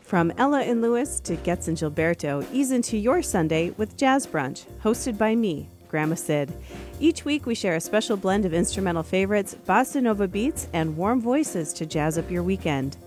From Ella and Lewis to Getz and Gilberto, ease into your Sunday with Jazz Brunch, hosted by me, Grandma Sid. Each week we share a special blend of instrumental favorites, bossa nova beats, and warm voices to jazz up your weekend.